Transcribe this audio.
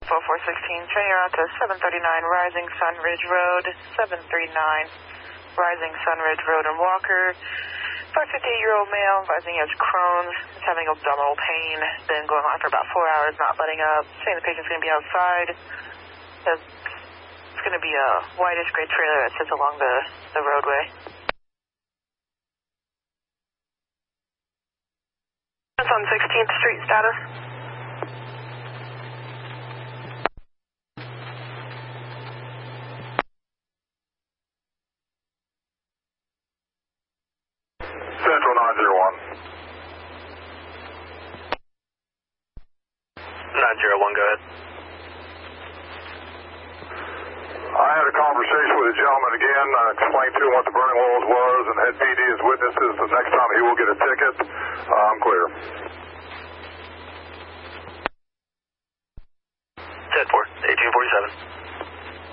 416, turning around to 739 Rising Sun Ridge Road, 739 Rising Sun Ridge Road in Walker. 58-year-old male, advising he has Crohn's, is having abdominal pain, been going on for about 4 hours, not letting up, saying the patient's going to be outside. It's going to be a whitish gray trailer that sits along the roadway. It's on 16th Street status. Central 901. 901, go ahead. I had a conversation with a gentleman again. I explained to him what the burning walls was and had PD as witnesses. The next time he will get a ticket. I'm clear.